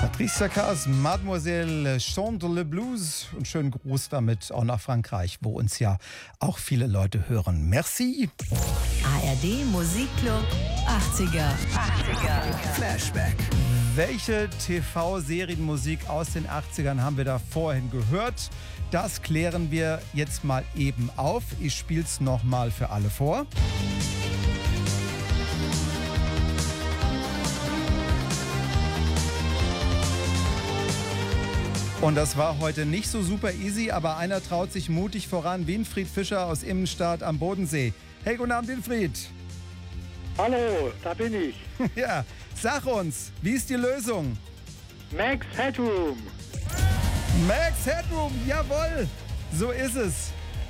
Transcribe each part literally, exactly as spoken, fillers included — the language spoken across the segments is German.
Patricia Cass, Mademoiselle chante le blues und schönen Gruß damit auch nach Frankreich, wo uns ja auch viele Leute hören. Merci. A R D Musikclub achtziger. achtziger. Flashback. Welche T V-Serienmusik aus den achtzigern haben wir da vorhin gehört? Das klären wir jetzt mal eben auf. Ich spiel's nochmal für alle vor. Und das war heute nicht so super easy, aber einer traut sich mutig voran. Winfried Fischer aus Immenstadt am Bodensee. Hey, guten Abend, Winfried. Hallo, da bin ich. Ja, sag uns, wie ist die Lösung? Max Headroom. Max Headroom, jawohl, so ist es.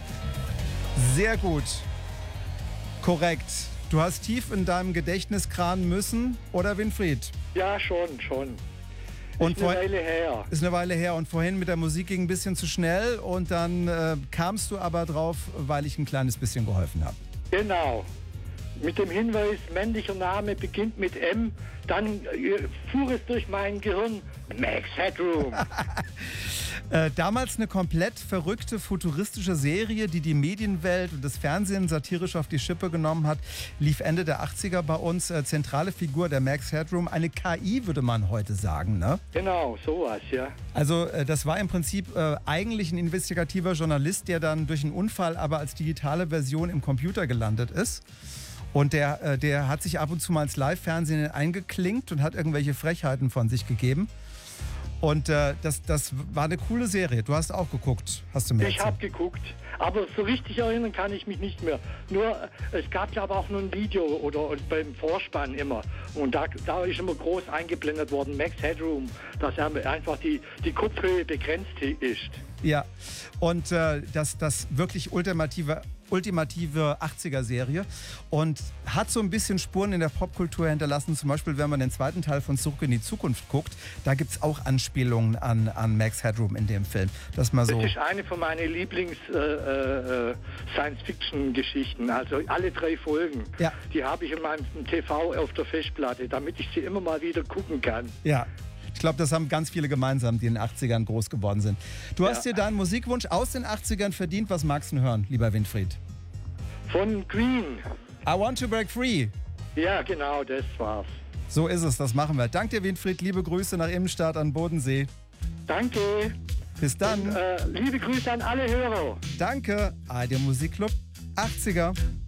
Sehr gut. Korrekt. Du hast tief in deinem Gedächtnis kranen müssen, oder Winfried? Ja, schon, schon. Und ist eine Weile her. Ist eine Weile her. Und vorhin mit der Musik ging ein bisschen zu schnell und dann äh, kamst du aber drauf, weil ich ein kleines bisschen geholfen habe. Genau. Mit dem Hinweis, männlicher Name beginnt mit M, dann äh, fuhr es durch mein Gehirn, Max Headroom. äh, damals eine komplett verrückte, futuristische Serie, die die Medienwelt und das Fernsehen satirisch auf die Schippe genommen hat, lief Ende der achtziger bei uns. Äh, zentrale Figur der Max Headroom, eine K I würde man heute sagen, ne? Genau, sowas, ja. Also äh, das war im Prinzip äh, eigentlich ein investigativer Journalist, der dann durch einen Unfall aber als digitale Version im Computer gelandet ist. Und der, äh, der hat sich ab und zu mal ins Live-Fernsehen eingeklinkt und hat irgendwelche Frechheiten von sich gegeben. Und äh, das, das war eine coole Serie. Du hast auch geguckt, hast du mir Ich habe geguckt, aber so richtig erinnern kann ich mich nicht mehr. Nur, es gab ja aber auch nur ein Video oder beim Vorspann immer. Und da, da ist immer groß eingeblendet worden, Max Headroom, dass er einfach die, die Kopfhöhe begrenzt ist. Ja, und äh, das, das wirklich ultimative... ultimative achtziger-Serie und hat so ein bisschen Spuren in der Popkultur hinterlassen. Zum Beispiel, wenn man den zweiten Teil von Zurück in die Zukunft guckt, da gibt es auch Anspielungen an, an Max Headroom in dem Film. Das, mal so das ist eine von meinen Lieblings-Science-Fiction-Geschichten. Äh, äh, also alle drei Folgen. Ja. Die habe ich in meinem T V auf der Festplatte, damit ich sie immer mal wieder gucken kann. Ja. Ich glaube, das haben ganz viele gemeinsam, die in den achtzigern groß geworden sind. Du ja. hast dir deinen Musikwunsch aus den achtzigern verdient. Was magst du hören, lieber Winfried? Von Queen. I Want to Break Free. Ja, genau, das war's. So ist es, das machen wir. Danke dir, Winfried. Liebe Grüße nach Immenstadt an Bodensee. Danke. Bis dann. Und, äh, liebe Grüße an alle Hörer. Danke. A R D Musikclub achtziger.